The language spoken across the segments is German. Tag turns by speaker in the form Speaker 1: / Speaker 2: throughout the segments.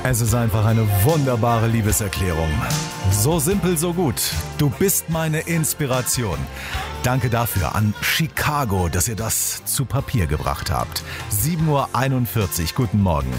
Speaker 1: Es ist einfach eine wunderbare Liebeserklärung. So simpel, so gut. Du bist meine Inspiration. Danke dafür an Chicago, dass ihr das zu Papier gebracht habt. 7:41 Uhr, guten Morgen.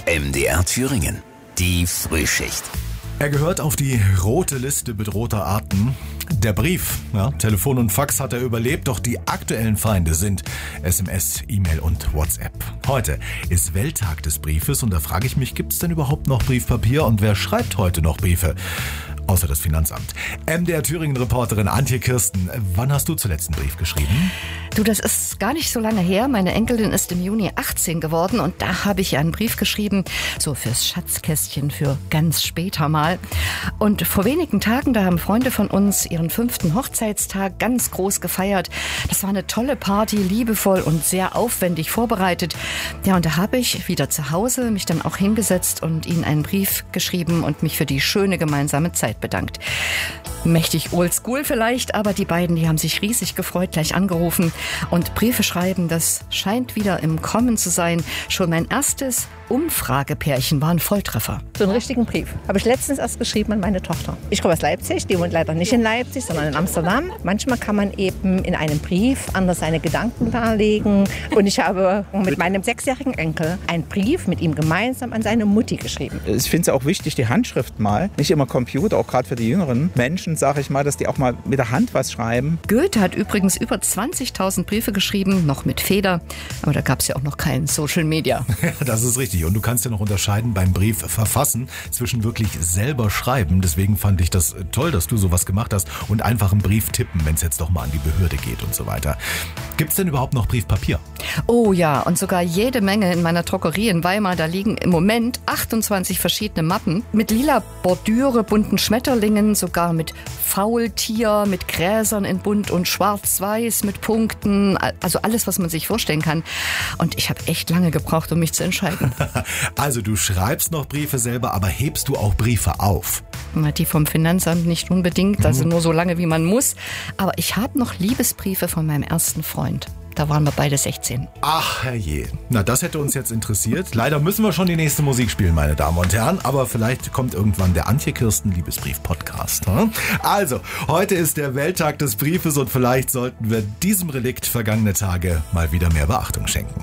Speaker 2: MDR Thüringen, die Frühschicht.
Speaker 1: Er gehört auf die rote Liste bedrohter Arten. Der Brief, Telefon und Fax hat er überlebt, doch die aktuellen Feinde sind SMS, E-Mail und WhatsApp. Heute ist Welttag des Briefes und da frage ich mich, gibt es denn überhaupt noch Briefpapier und wer schreibt heute noch Briefe? Außer das Finanzamt. MDR Thüringen-Reporterin Antje Kirsten, wann hast du zuletzt einen Brief geschrieben?
Speaker 3: Du, das ist gar nicht so lange her. Meine Enkelin ist im Juni 18 geworden und da habe ich ihr einen Brief geschrieben, so fürs Schatzkästchen für ganz später mal. Und vor wenigen Tagen, da haben Freunde von uns ihren 5. Hochzeitstag ganz groß gefeiert. Das war eine tolle Party, liebevoll und sehr aufwendig vorbereitet. Ja, und da habe ich wieder zu Hause mich dann auch hingesetzt und ihnen einen Brief geschrieben und mich für die schöne gemeinsame Zeit bedankt. Mächtig oldschool vielleicht, aber die beiden, die haben sich riesig gefreut, gleich angerufen. Und Briefe schreiben, das scheint wieder im Kommen zu sein. Schon mein erstes Umfragepärchen war ein Volltreffer.
Speaker 4: So einen richtigen Brief habe ich letztens erst geschrieben an meine Tochter. Ich komme aus Leipzig, die wohnt leider nicht in Leipzig, sondern in Amsterdam. Manchmal kann man eben in einem Brief anders seine Gedanken darlegen. Und ich habe mit meinem 6-jährigen Enkel einen Brief mit ihm gemeinsam an seine Mutti geschrieben.
Speaker 5: Ich finde es auch wichtig, die Handschrift mal, nicht immer Computer, auch gerade für die jüngeren Menschen, sage ich mal, dass die auch mal mit der Hand was schreiben.
Speaker 3: Goethe hat übrigens über 20.000 Briefe geschrieben, noch mit Feder. Aber da gab es ja auch noch kein Social Media.
Speaker 1: Ja, das ist richtig. Und du kannst ja noch unterscheiden beim Brief verfassen zwischen wirklich selber schreiben. Deswegen fand ich das toll, dass du sowas gemacht hast und einfach einen Brief tippen, wenn es jetzt doch mal an die Behörde geht und so weiter. Gibt es denn überhaupt noch Briefpapier?
Speaker 3: Oh ja, und sogar jede Menge in meiner Drogerie in Weimar. Da liegen im Moment 28 verschiedene Mappen mit lila Bordüre, bunten Schmetterlingen, sogar mit Faultier, mit Gräsern in bunt und schwarz-weiß, mit Punkten. Also alles, was man sich vorstellen kann. Und ich habe echt lange gebraucht, um mich zu entscheiden.
Speaker 1: Also du schreibst noch Briefe selber, aber hebst du auch Briefe auf?
Speaker 3: Die vom Finanzamt nicht unbedingt, also nur so lange, wie man muss. Aber ich habe noch Liebesbriefe von meinem ersten Freund. Da waren wir beide 16.
Speaker 1: Ach, herrje. Na, das hätte uns jetzt interessiert. Leider müssen wir schon die nächste Musik spielen, meine Damen und Herren. Aber vielleicht kommt irgendwann der Antje Kirsten Liebesbrief-Podcast. Also, heute ist der Welttag des Briefes und vielleicht sollten wir diesem Relikt vergangene Tage mal wieder mehr Beachtung schenken.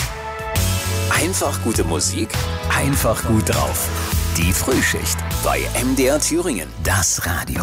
Speaker 2: Einfach gute Musik, einfach gut drauf. Die Frühschicht bei MDR Thüringen, das Radio.